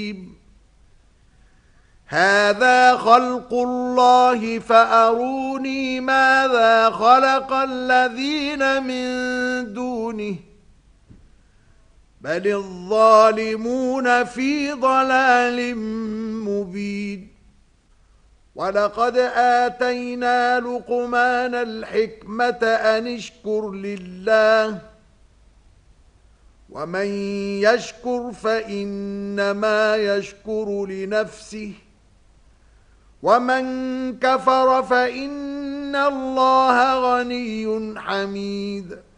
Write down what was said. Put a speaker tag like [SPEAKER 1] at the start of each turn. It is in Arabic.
[SPEAKER 1] هذا خلق الله فأروني ماذا خلق الذين من دونه بل الظالمون في ضلال مبين ولقد آتينا لقمان الحكمة أن اشكر لله ومن يشكر فإنما يشكر لنفسه ومن كفر فإن الله غني حميد